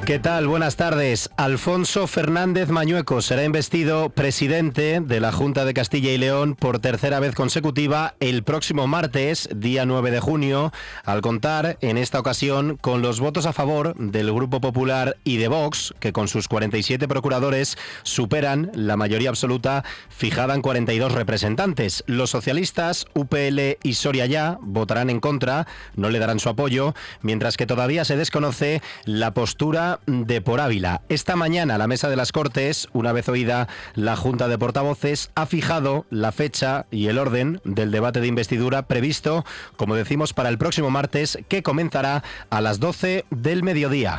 ¿Qué tal? Buenas tardes. Alfonso Fernández Mañueco será investido presidente de la Junta de Castilla y León por tercera vez consecutiva el próximo martes, día 9 de junio, al contar en esta ocasión con los votos a favor del Grupo Popular y de Vox, que con sus 47 procuradores superan la mayoría absoluta fijada en 42 representantes. Los socialistas, UPL y Soria Ya votarán en contra, no le darán su apoyo, mientras que todavía se desconoce la postura de Por Ávila. Esta mañana la Mesa de las Cortes, una vez oída la Junta de Portavoces, ha fijado la fecha y el orden del debate de investidura previsto, como decimos, para el próximo martes, que comenzará a las 12 del mediodía.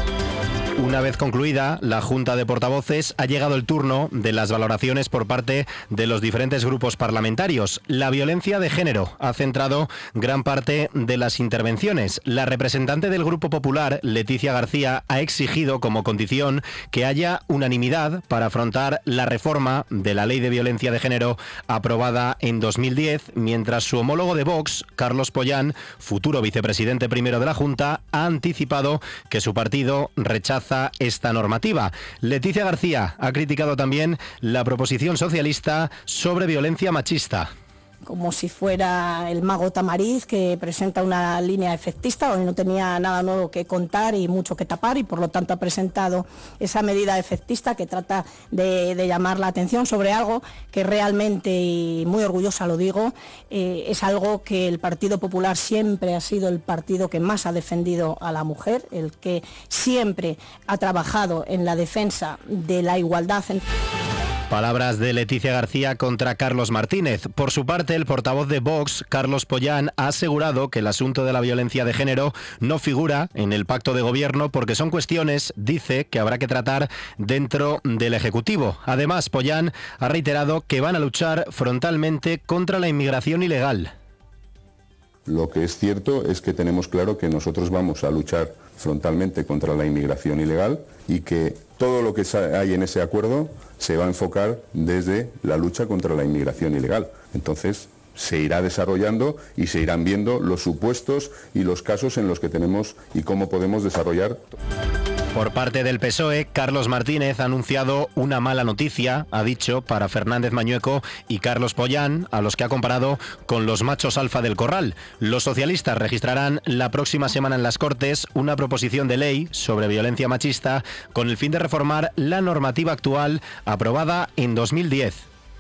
Una vez concluida la Junta de Portavoces, ha llegado el turno de las valoraciones por parte de los diferentes grupos parlamentarios. La violencia de género ha centrado gran parte de las intervenciones. La representante del Grupo Popular, Leticia García, ha exigido como condición que haya unanimidad para afrontar la reforma de la Ley de Violencia de Género aprobada en 2010, mientras su homólogo de Vox, Carlos Pollán, futuro vicepresidente primero de la Junta, ha anticipado que su partido rechaza esta normativa. Leticia García ha criticado también la proposición socialista sobre violencia machista. Como si fuera el mago Tamariz, que presenta una línea efectista donde no tenía nada nuevo que contar y mucho que tapar, y por lo tanto ha presentado esa medida efectista que trata de llamar la atención sobre algo que realmente, y muy orgullosa lo digo, es algo que el Partido Popular siempre ha sido el partido que más ha defendido a la mujer, el que siempre ha trabajado en la defensa de la igualdad. Palabras de Leticia García contra Carlos Martínez. Por su parte, el portavoz de Vox, Carlos Pollán, ha asegurado que el asunto de la violencia de género no figura en el pacto de gobierno porque son cuestiones, dice, que habrá que tratar dentro del Ejecutivo. Además, Pollán ha reiterado que van a luchar frontalmente contra la inmigración ilegal. Lo que es cierto es que tenemos claro que nosotros vamos a luchar frontalmente contra la inmigración ilegal y que todo lo que hay en ese acuerdo se va a enfocar desde la lucha contra la inmigración ilegal. Entonces, se irá desarrollando y se irán viendo los supuestos y los casos en los que tenemos y cómo podemos desarrollar. Por parte del PSOE, Carlos Martínez ha anunciado una mala noticia, ha dicho, para Fernández Mañueco y Carlos Pollán, a los que ha comparado con los machos alfa del corral. Los socialistas registrarán la próxima semana en las Cortes una proposición de ley sobre violencia machista con el fin de reformar la normativa actual aprobada en 2010.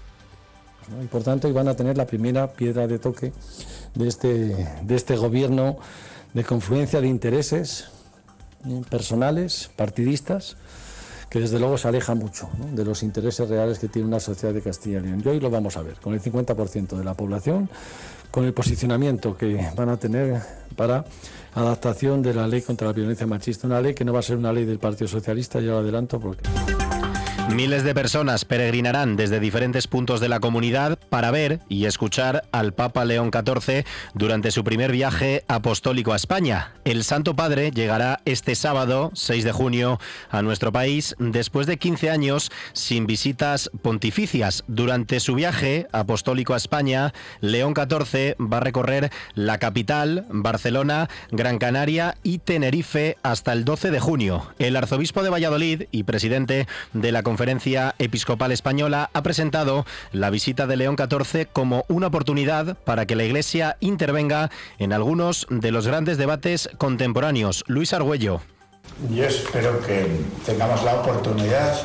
Y por tanto, van a tener la primera piedra de toque de este gobierno de confluencia de intereses personales, partidistas, que desde luego se aleja mucho, ¿no?, de los intereses reales que tiene una sociedad de Castilla y León. Y hoy lo vamos a ver, con el 50% de la población, con el posicionamiento que van a tener para adaptación de la ley contra la violencia machista, una ley que no va a ser una ley del Partido Socialista, ya lo adelanto, porque... Miles de personas peregrinarán desde diferentes puntos de la comunidad para ver y escuchar al Papa León XIV durante su primer viaje apostólico a España. El Santo Padre llegará este sábado, 6 de junio, a nuestro país después de 15 años sin visitas pontificias. Durante su viaje apostólico a España, León XIV va a recorrer la capital, Barcelona, Gran Canaria y Tenerife hasta el 12 de junio. El arzobispo de Valladolid y presidente de la Conferencia Episcopal Española ha presentado la visita de León XIV como una oportunidad para que la Iglesia intervenga en algunos de los grandes debates contemporáneos. Luis Argüello. Yo espero que tengamos la oportunidad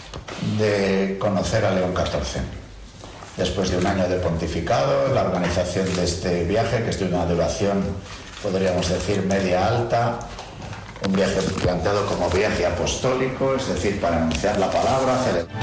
de conocer a León XIV. Después de un año de pontificado, la organización de este viaje, que es de una duración, podríamos decir, media-alta, un viaje planteado como viaje apostólico, es decir, para anunciar la palabra,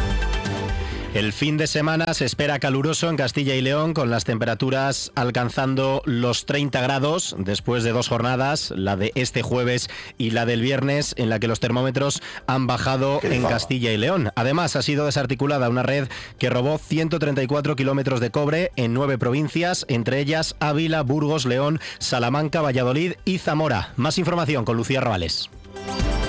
El fin de semana se espera caluroso en Castilla y León, con las temperaturas alcanzando los 30 grados después de 2 jornadas, la de este jueves y la del viernes, en la que los termómetros han bajado en Castilla y León. Además, ha sido desarticulada una red que robó 134 kilómetros de cobre en 9 provincias, entre ellas Ávila, Burgos, León, Salamanca, Valladolid y Zamora. Más información con Lucía Robales.